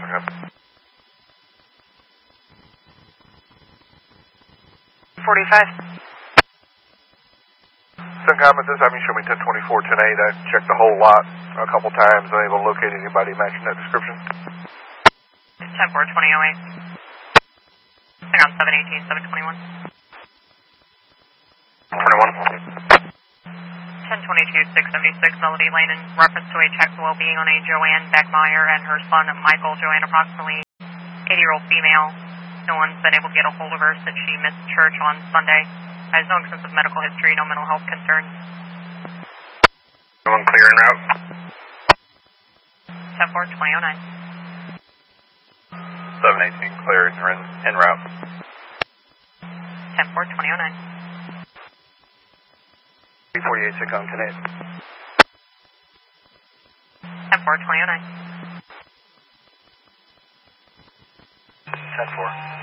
Okay. 45. Suncom, at this time you show me 1024, 10-8. I checked the whole lot a couple times, unable to locate anybody matching that description. 10-4, 2008. Hang on, 718, 721. 21. 1022, 676 Melody Lane in reference to a check for well-being on a Joanne Beckmeyer and her son Michael. Joanne, approximately 80-year-old female. No one's been able to get a hold of her since she missed church on Sunday. Has no extensive medical history, no mental health concerns. Everyone clear en route? 10-4, 2009. 718 clear en route. 10-4, 2009. 348 Suncom, 10-8. 10-4, 2009. 10-4.